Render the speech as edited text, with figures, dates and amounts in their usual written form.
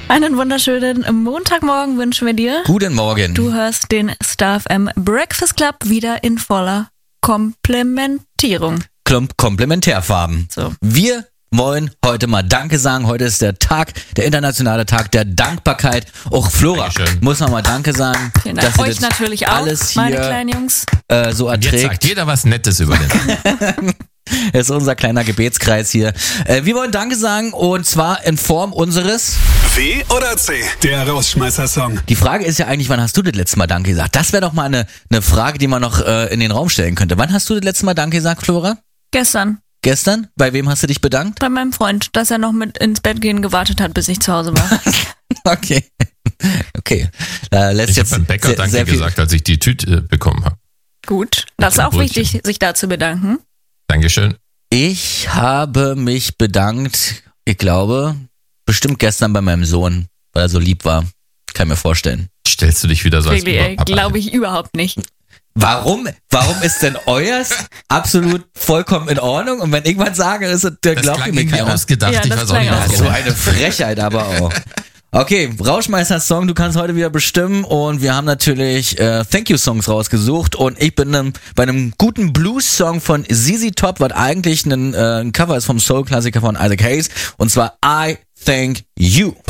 Einen wunderschönen Montagmorgen wünschen wir dir. Guten Morgen. Du hörst den Star FM Breakfast Club wieder in voller Komplementierung. Komplementärfarben. So. Wir wollen heute mal Danke sagen. Heute ist der internationale Tag der Dankbarkeit. Auch Flora, Dankeschön. muss man mal Danke sagen. Vielen Dank. dass sie Euch das natürlich auch, alles hier, meine kleinen Jungs. So Jetzt sagt erträgt. jeder was Nettes über den. Das ist unser kleiner Gebetskreis hier. Wir wollen Danke sagen und zwar in Form unseres... W oder C? Der Rausschmeißer-Song. Die Frage ist ja eigentlich, wann hast du das letzte Mal Danke gesagt? Das wäre doch mal eine Frage, die man noch in den Raum stellen könnte. Wann hast du das letzte Mal Danke gesagt, Flora? Gestern Gestern? Bei wem hast du dich bedankt? bei meinem Freund, dass er noch mit ins Bett gehen gewartet hat, bis ich zu Hause war. Okay. Okay. Da lässt Ich habe jetzt beim Bäcker sehr Danke viel gesagt, als ich die Tüte bekommen habe. Gut, das ist auch Brötchen. wichtig, sich da zu bedanken. Dankeschön. Ich habe mich bedankt, ich glaube, bestimmt gestern bei meinem Sohn, weil er so lieb war. Kann mir vorstellen. Stellst du dich wieder so als Really, Papa glaube ich überhaupt nicht. Warum ist denn euers absolut vollkommen in Ordnung? Und wenn ich was sage, ist es, der Das glaubt klang mir irgendwie keiner. ausgedacht, Ja, ich das weiß auch nicht klang auch warum. So eine Frechheit aber auch. Okay, Rauschmeister-Song, du kannst heute wieder bestimmen und wir haben natürlich Thank-You-Songs rausgesucht und ich bin bei einem guten Blues-Song von ZZ Top, was eigentlich ein Cover ist vom Soul-Klassiker von Isaac Hayes und zwar I Thank You.